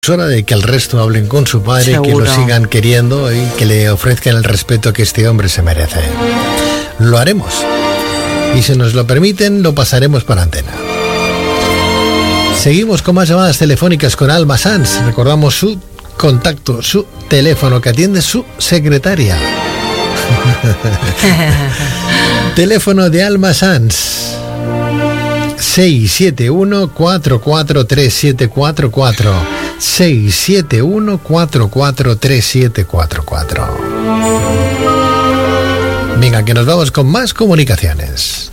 Es hora de que el resto hablen con su padre, seguro, que lo sigan queriendo y que le ofrezcan el respeto que este hombre se merece. Lo haremos. Y si nos lo permiten, lo pasaremos por antena. Seguimos con más llamadas telefónicas con Alma Sanz. Recordamos su contacto, su teléfono que atiende su secretaria. Teléfono de Alma Sanz: 671-443744. 671-443744. Venga, que nos vamos con más comunicaciones.